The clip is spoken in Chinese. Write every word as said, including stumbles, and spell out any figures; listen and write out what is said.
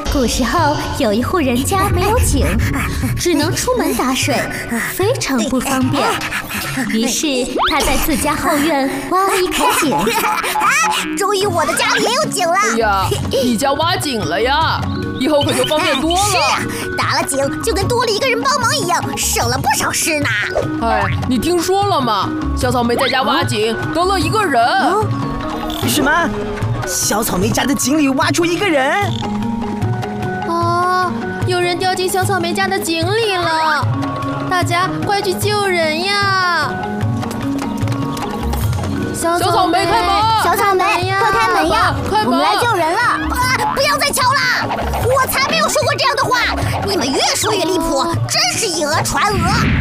古时候有一户人家没有井，只能出门打水，非常不方便。于是他在自家后院挖了一口井。 终于我的家里也有井了！ 哎呀，你家挖井了呀？以后可就方便多了。 是啊，打了井就跟多了一个人帮忙一样，省了不少事呢。 哎，你听说了吗？小草莓在家挖井，得了一个人。 嗯、什么？小草莓家的井里挖出一个人？ 啊！有人掉进小草莓家的井里了，大家快去救人呀！小草莓开门！ 小草莓，快开门呀！ 开门！ 我们来救人了！啊！不要再敲了！我才没有说过这样的话！你们越说越离谱，真是以讹传讹！